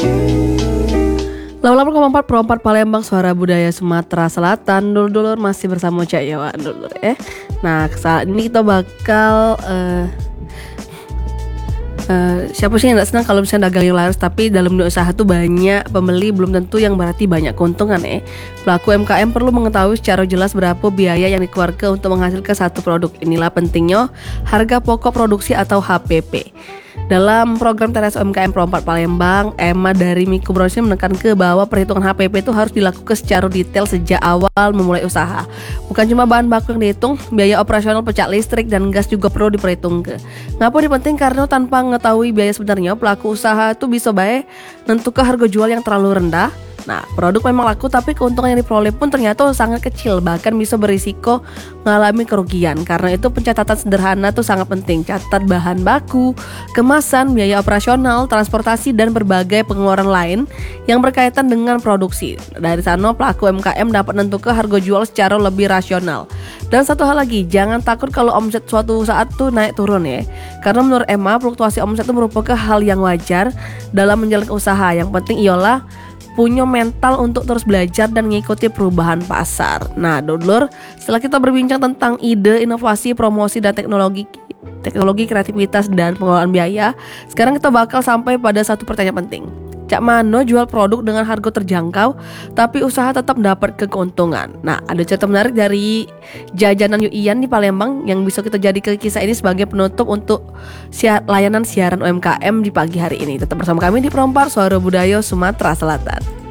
Pro 4 Palembang, Suara Budaya Sumatera Selatan. Dulur-dulur masih bersama Cak Yawa, dulur Nah, saat ini kita bakal siapa sih yang gak senang kalau misalnya dagang laris, tapi dalam dunia usaha tuh banyak pembeli, belum tentu yang berarti banyak keuntungan Pelaku MKM perlu mengetahui secara jelas berapa biaya yang dikeluarkan untuk menghasilkan satu produk. Inilah pentingnya harga pokok produksi atau HPP. Dalam program TRS UMKM Pro 4 Palembang, Emma dari Miko Bronsi menekankan bahwa perhitungan HPP itu harus dilakukan secara detail sejak awal memulai usaha. Bukan cuma bahan baku yang dihitung, biaya operasional pecah listrik dan gas juga perlu diperhitungkan. Ngapa ini penting? Karena tanpa mengetahui biaya sebenarnya, pelaku usaha itu bisa baik nentukan harga jual yang terlalu rendah. Nah, produk memang laku tapi keuntungan yang diperoleh pun ternyata sangat kecil, bahkan bisa berisiko mengalami kerugian. Karena itu pencatatan sederhana tuh sangat penting. Catat bahan baku, kemasan, biaya operasional, transportasi, dan berbagai pengeluaran lain yang berkaitan dengan produksi. Dari sana pelaku UMKM dapat menentukan harga jual secara lebih rasional. Dan satu hal lagi, jangan takut kalau omset suatu saat tuh naik turun Karena menurut Emma, fluktuasi omset itu merupakan hal yang wajar dalam menjalankan usaha. Yang penting ialah punya mental untuk terus belajar dan mengikuti perubahan pasar. Nah, dulur, setelah kita berbincang tentang ide, inovasi, promosi, dan teknologi, kreativitas, dan pengelolaan biaya, sekarang kita bakal sampai pada satu pertanyaan penting. Cak mano jual produk dengan harga terjangkau tapi usaha tetap dapat keuntungan. Nah, ada cerita menarik dari jajanan Yuian di Palembang yang bisa kita jadikan kisah ini sebagai penutup untuk layanan siaran UMKM di pagi hari ini. Tetap bersama kami di Pro 4 Suara Budaya Sumatera Selatan.